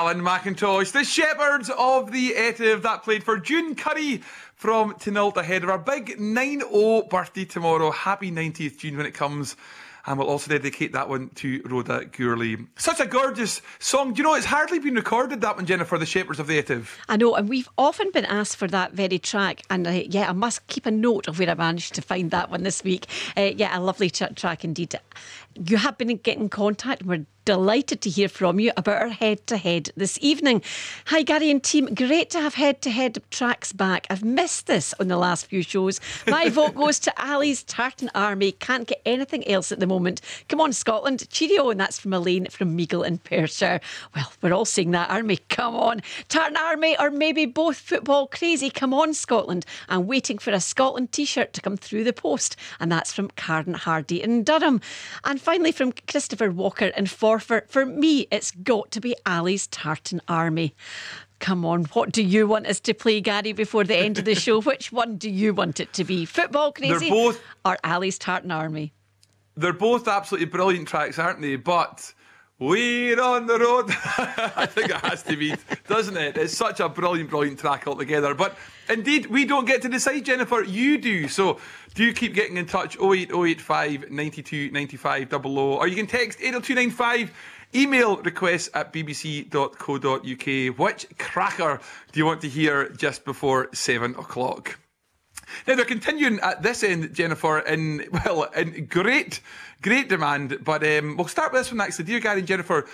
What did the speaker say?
Alan McIntosh. The Shepherds of the Etive, that played for June Curry from Tynalt ahead of our big 9-0 birthday tomorrow. Happy 90th June when it comes. And we'll also dedicate that one to Rhoda Gourley. Such a gorgeous song. Do you know, it's hardly been recorded, that one, Jennifer, The Shepherds of the Etive. I know, and we've often been asked for that very track. And I must keep a note of where I managed to find that one this week. A lovely track indeed. You have been getting in contact. We're delighted to hear from you about our head-to-head this evening. Hi Gary and team, great to have head-to-head tracks back. I've missed this on the last few shows. My vote goes to Ali's Tartan Army. Can't get anything else at the moment. Come on Scotland, cheerio. And that's from Elaine from Meagle in Perthshire. Well, we're all saying that, Army, come on. Tartan Army or maybe both football crazy. Come on Scotland. I'm waiting for a Scotland t-shirt to come through the post. And that's from Karen Hardy in Durham. And finally from Christopher Walker in Forfar. For me, it's got to be Ali's Tartan Army. Come on, what do you want us to play, Gary, before the end of the show? Which one do you want it to be? Football Crazy or Ali's Tartan Army? They're both absolutely brilliant tracks, aren't they? But we're on the road. I think it has to be, doesn't it? It's such a brilliant track altogether. But indeed, we don't get to decide, Jennifer. You do. So do keep getting in touch. 08085 92 95 00. Or you can text 80295. Email requests at bbc.co.uk. Which cracker do you want to hear just before 7 o'clock? Now, they're continuing at this end, Jennifer, in great demand. But we'll start with this one next. Dear Gary and Jennifer,